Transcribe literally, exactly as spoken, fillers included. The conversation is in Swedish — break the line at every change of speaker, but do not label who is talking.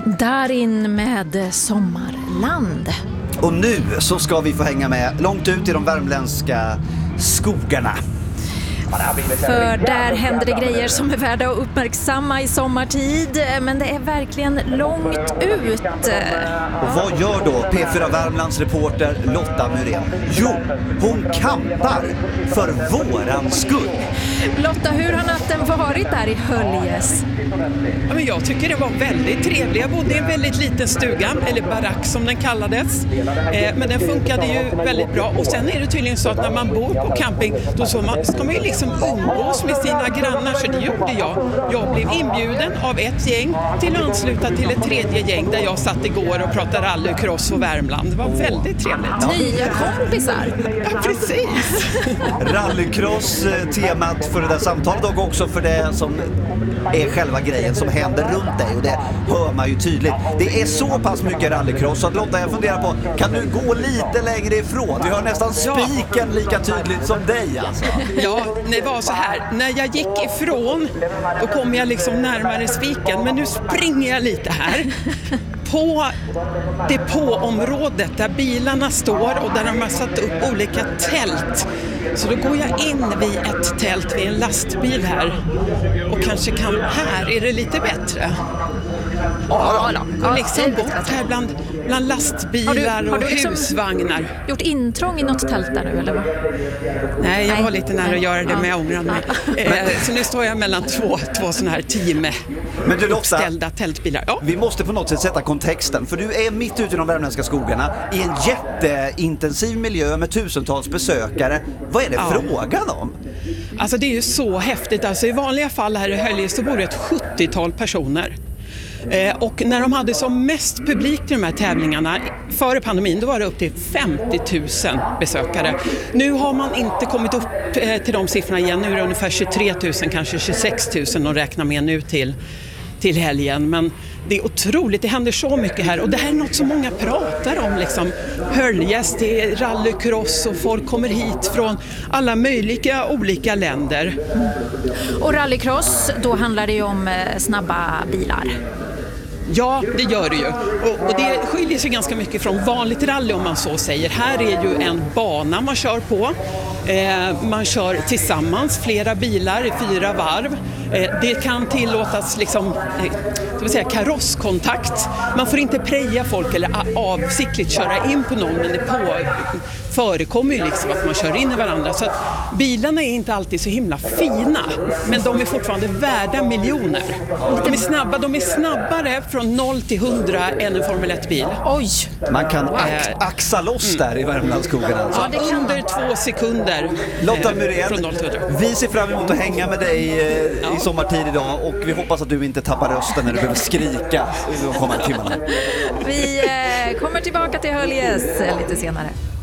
Darin med Sommarland.
Och nu så ska vi få hänga med långt ut i de värmländska skogarna.
För där händer det grejer som är värda att uppmärksamma i sommartid. Men det är verkligen långt ut.
Och vad gör då P fyra Värmlands reporter Lotta Myrén? Jo, hon kampar för våran skull.
Lotta, hur har natten varit där i Höljes?
Ja, men jag tycker det var väldigt trevligt. Jag bodde i en väldigt liten stuga, eller barack som den kallades. Eh, men den funkade ju väldigt bra. Och sen är det tydligen så att när man bor på camping, då så man, ska man ju liksom umgås med sina grannar. Så det gjorde jag. Jag blev inbjuden av ett gäng till att ansluta till ett tredje gäng där jag satt igår och pratade rallycross och Värmland. Det var väldigt trevligt.
Nya kompisar.
Ja, precis.
Rallycross, temat för det där samtalet och också för det som är själva grejen som händer runt dig, och det hör man ju tydligt. Det är så pass mycket rallycross så att Lotta, jag funderar på, kan du gå lite längre ifrån? Vi hör nästan spiken lika tydligt som dig alltså.
Ja, det var så här. När jag gick ifrån, då kom jag liksom närmare spiken, men nu springer jag lite här. På depåområdet där bilarna står och där de har satt upp olika tält. Så då går jag in vid ett tält vid en lastbil här. Och kanske kan, här är det lite bättre. Ja, och liksom bort här bland, bland lastbilar har du, har du och liksom husvagnar.
Gjort intrång i något tält där nu, eller vad?
Nej, jag var lite nära att göra det, med ångran mig. Eh, så nu står jag mellan två, två sådana här team
Men du, Lotta,
uppställda tältbilar. Ja.
Vi måste på något sätt sätta kontexten, för du är mitt ute i de värmländska skogarna i en jätteintensiv miljö med tusentals besökare. Vad är det ja. frågan om?
Alltså det är ju så häftigt. Alltså i vanliga fall här i Höljes så bor det ett sjuttiotal personer. Eh, och när de hade som mest publik till de här tävlingarna före pandemin, då var det upp till femtio tusen besökare. Nu har man inte kommit upp eh, till de siffrorna igen. Nu är det ungefär tjugotre tusen, kanske tjugosex tusen att räkna med nu till, till helgen. Men det är otroligt, det händer så mycket här. Och det här är något som många pratar om. Liksom. Höljes, det är rallycross och folk kommer hit från alla möjliga olika länder.
Och rallycross, då handlar det ju om eh, snabba bilar.
Ja, det gör det ju. Och, och det skiljer sig ganska mycket från vanligt rally om man så säger. Här är ju en bana man kör på. Eh, man kör tillsammans flera bilar i fyra varv. Eh, det kan tillåtas liksom, eh, ska vi säga, karosskontakt. Man får inte preja folk eller avsiktligt köra in på någon, men det på, förekommer ju liksom att man kör in i varandra. Så att bilarna är inte alltid så himla fina, men de är fortfarande värda miljoner. De är snabba, de är snabbare från noll till hundra än en Formel ett-bil.
Oj!
Man kan ax- axa loss där i Värmlandsskogen alltså.
Ja, det kan under två sekunder.
Lotta Myrén, vi ser fram emot att hänga med dig ja. i sommartid idag, och vi hoppas att du inte tappar rösten när du behöver skrika de kommande timmarna.
Vi eh, kommer tillbaka till Höljes lite senare.